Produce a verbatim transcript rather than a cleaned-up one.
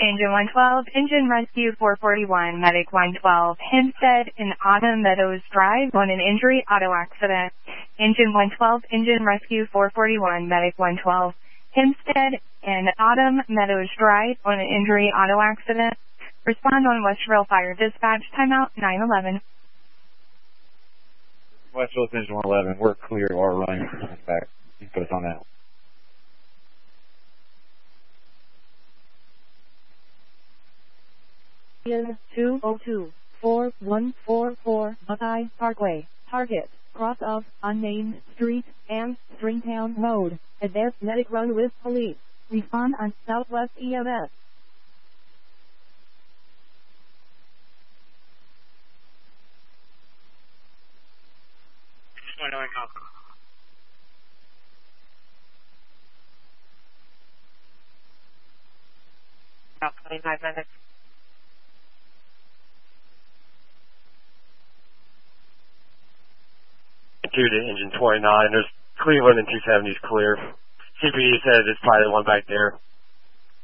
Engine one twelve, Engine Rescue four forty-one, Medic one twelve, Hempstead in Autumn Meadows Drive on an injury auto accident. Engine one twelve, Engine Rescue four forty-one, Medic one twelve, Hempstead in Autumn Meadows Drive on an injury auto accident. Respond on Westerville Fire Dispatch, timeout nine eleven. Westerville Engine one eleven, we're clear of our running back. You put us on that. In two oh two, four one four four Buckeye Parkway, target, cross of unnamed street and Stringtown Road, advanced medic run with police, respond on Southwest E M S. About twenty-five minutes. Two to engine twenty-nine. There's Cleveland and two seventy is clear. C P D says it's probably the one back there.